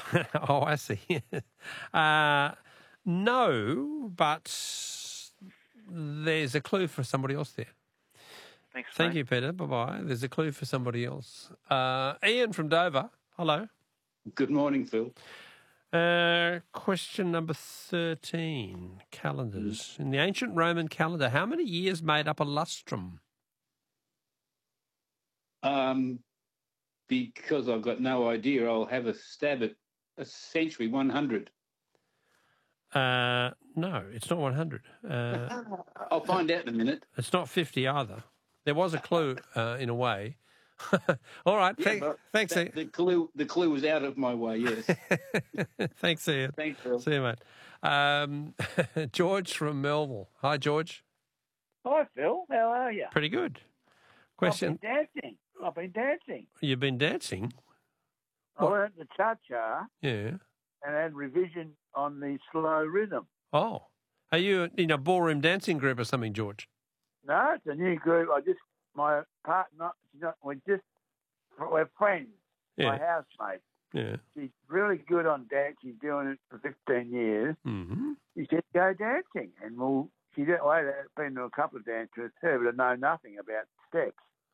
Oh, I see. No, but there's a clue for somebody else there. Thanks, Thank mate. you, Peter. Bye-bye. There's a clue for somebody else. Ian from Dover. Hello. Good morning, Phil. Question number 13, calendars. In the ancient Roman calendar, how many years made up a lustrum? Because I've got no idea, I'll have a stab at a century, 100. No, it's not 100. I'll find out in a minute. It's not 50 either. There was a clue in a way. All right. Thanks, Ian. The clue was out of my way, yes. Thanks, Ian. Thanks, Phil. See you, mate. George from Melville. Hi, George. Hi, Phil. How are you? Pretty good. Question. I've been dancing. You've been dancing? I learnt the cha-cha Yeah. and had revision on the slow rhythm. Oh. Are you in a ballroom dancing group or something, George? No, it's a new group. My partner, we're friends. Yeah. My housemate. Yeah. She's really good on dance. She's doing it for 15 years. Mm-hmm. She said, go dancing. And she didn't wait. I've been to a couple of dances with her, but I know nothing about steps.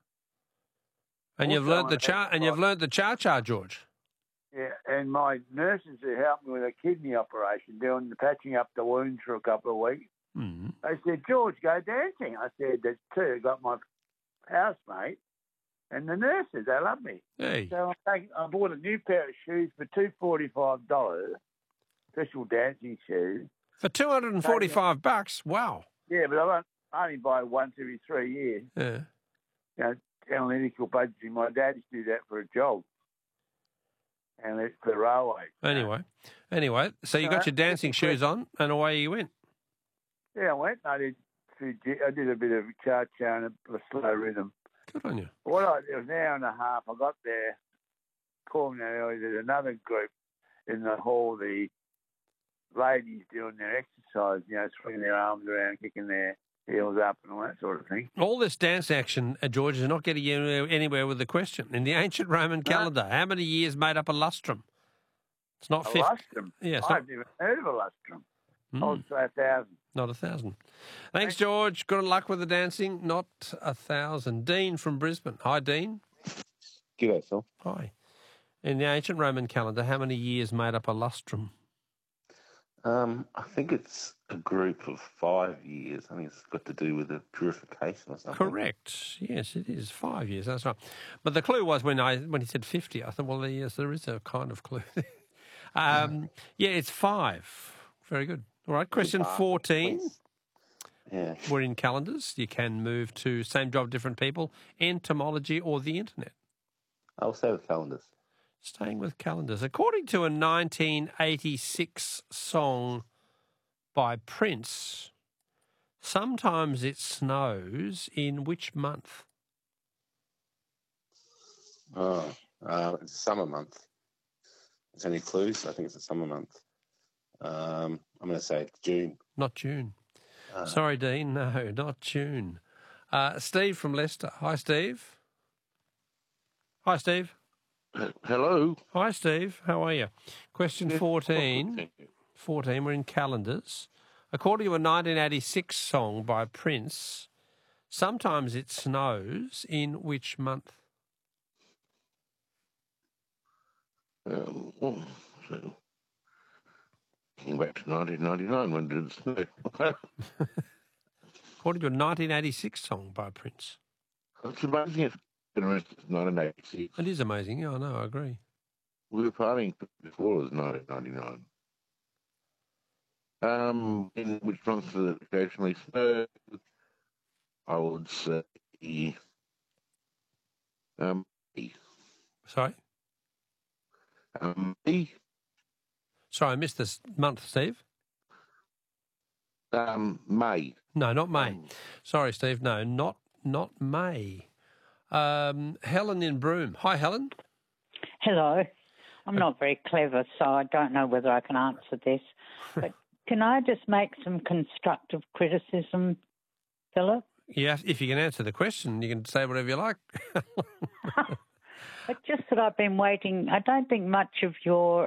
And you've learnt the cha-cha, George. Yeah, and my nurses who helped me with a kidney operation, doing the patching up the wounds for a couple of weeks, Mm-hmm. they said, George, go dancing. I said, there's two. I got my housemate and the nurses. They love me. Hey. So I bought a new pair of shoes for $245, special dancing shoes. For $245? Wow. Yeah, but I only buy once every 3 years. Yeah. You know, analytical budgeting. My dad used to do that for a job. And it's the railway. Anyway, so you got your dancing shoes on and away you went. Yeah, I went. I did a bit of cha-cha and a slow rhythm. Good on you. It was an hour and a half. I got there, called me early. There's another group in the hall, the ladies doing their exercise, swinging their arms around, kicking their heels up and all that sort of thing. All this dance action, George, is not getting you anywhere with the question. In the ancient Roman calendar, how many years made up a lustrum? It's not 50. Lustrum? Yeah, I've never heard of a lustrum. I'll say 1,000. Not 1,000. Thanks, George. Good luck with the dancing. Not 1,000. Dean from Brisbane. Hi, Dean. G'day, Phil. Hi. In the ancient Roman calendar, how many years made up a lustrum? I think it's a group of 5 years. I think it's got to do with the purification or something. Correct. Yes, it is 5 years. That's right. But the clue was when he said 50, I thought, well, yes, there is a kind of clue. Yeah, it's 5. Very good. All right, question 14. Yeah. We're in calendars. You can move to same job, different people, entomology or the internet. I'll say with calendars. Staying with calendars. According to a 1986 song by Prince, sometimes it snows in which month? It's a summer month. Is there any clues? I think it's a summer month. I'm going to say June. Not June. Sorry, Dean. No, not June. Steve from Leicester. Hi, Steve. Hi, Steve. Hello. Hi, Steve. How are you? Question 14. 14, we're in calendars. According to a 1986 song by Prince, sometimes it snows in which month? Came back to 1999. When did it snow? According to a 1986 song by Prince. It's amazing it's been around since 1986. It is amazing. Yeah, I know. I agree. We were partying before it was 1999. In which month did it occasionally snow? I would say Sorry? May. Sorry, I missed this month, Steve. May. No, not May. Sorry, Steve. No, not May. Helen in Broome. Hi, Helen. Hello. I'm not very clever, so I don't know whether I can answer this. But can I just make some constructive criticism, Philip? Yeah, if you can answer the question, you can say whatever you like. It's just that I've been waiting. I don't think much of your